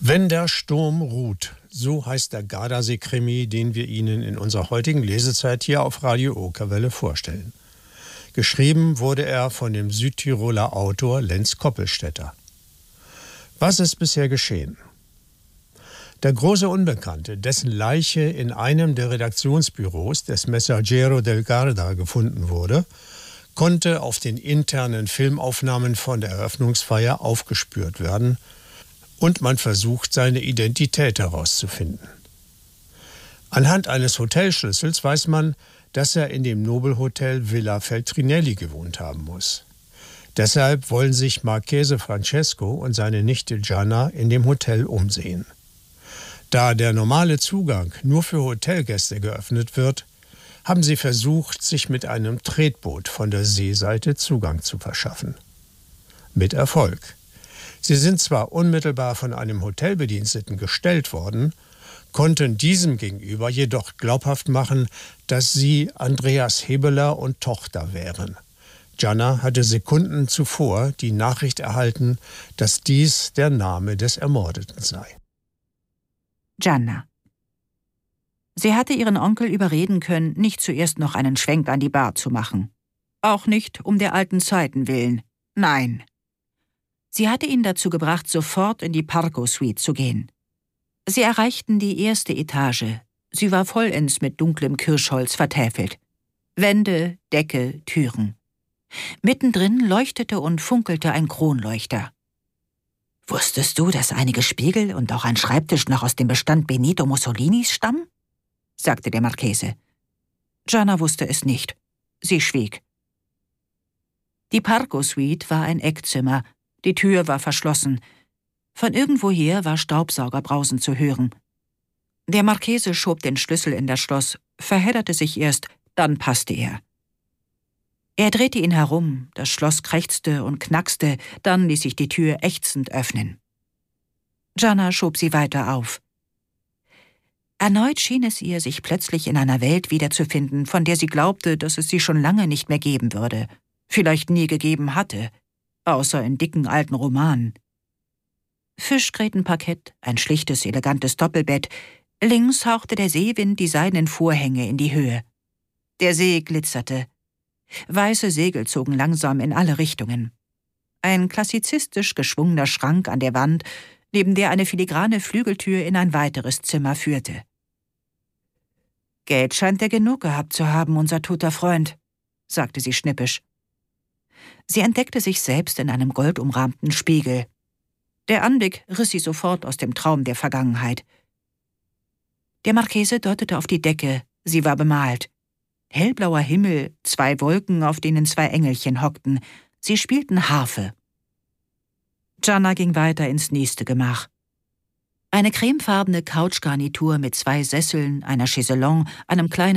Wenn der Sturm ruht, so heißt der Gardasee-Krimi, den wir Ihnen in unserer heutigen Lesezeit hier auf Radio Okerwelle vorstellen. Geschrieben wurde er von dem Südtiroler Autor Lenz Koppelstädter. Was ist bisher geschehen? Der große Unbekannte, dessen Leiche in einem der Redaktionsbüros des Messaggero del Garda gefunden wurde, konnte auf den internen Filmaufnahmen von der Eröffnungsfeier aufgespürt werden und man versucht, seine Identität herauszufinden. Anhand eines Hotelschlüssels weiß man, dass er in dem Nobelhotel Villa Feltrinelli gewohnt haben muss. Deshalb wollen sich Marchese Francesco und seine Nichte Gianna in dem Hotel umsehen. Da der normale Zugang nur für Hotelgäste geöffnet wird, haben sie versucht, sich mit einem Tretboot von der Seeseite Zugang zu verschaffen. Mit Erfolg. Sie sind zwar unmittelbar von einem Hotelbediensteten gestellt worden, konnten diesem gegenüber jedoch glaubhaft machen, dass sie Andreas Hebeler und Tochter wären. Gianna hatte Sekunden zuvor die Nachricht erhalten, dass dies der Name des Ermordeten sei. Gianna. Sie hatte ihren Onkel überreden können, nicht zuerst noch einen Schwenk an die Bar zu machen. Auch nicht um der alten Zeiten willen. Nein. Sie hatte ihn dazu gebracht, sofort in die Parco-Suite zu gehen. Sie erreichten die erste Etage. Sie war vollends mit dunklem Kirschholz vertäfelt. Wände, Decke, Türen. Mittendrin leuchtete und funkelte ein Kronleuchter. »Wusstest du, dass einige Spiegel und auch ein Schreibtisch noch aus dem Bestand Benito Mussolinis stammen?« sagte der Marchese. Gianna wusste es nicht. Sie schwieg. Die Parco-Suite war ein Eckzimmer. Die Tür war verschlossen. Von irgendwoher war Staubsaugerbrausen zu hören. Der Marchese schob den Schlüssel in das Schloss, verhedderte sich erst, dann passte er. Er drehte ihn herum, das Schloss krächzte und knackste, dann ließ sich die Tür ächzend öffnen. Gianna schob sie weiter auf. Erneut schien es ihr, sich plötzlich in einer Welt wiederzufinden, von der sie glaubte, dass es sie schon lange nicht mehr geben würde, vielleicht nie gegeben hatte, außer in dicken alten Romanen. Fischgrätenparkett, ein schlichtes, elegantes Doppelbett, links hauchte der Seewind die seidenen Vorhänge in die Höhe. Der See glitzerte. Weiße Segel zogen langsam in alle Richtungen. Ein klassizistisch geschwungener Schrank an der Wand, neben der eine filigrane Flügeltür in ein weiteres Zimmer führte. »Geld scheint er genug gehabt zu haben, unser toter Freund«, sagte sie schnippisch. Sie entdeckte sich selbst in einem goldumrahmten Spiegel. Der Anblick riss sie sofort aus dem Traum der Vergangenheit. Der Marchese deutete auf die Decke, sie war bemalt. Hellblauer Himmel, 2 Wolken, auf denen 2 Engelchen hockten. Sie spielten Harfe. Gianna ging weiter ins nächste Gemach. Eine cremefarbene Couchgarnitur mit 2 Sesseln, einer Chaiselongue, einem kleinen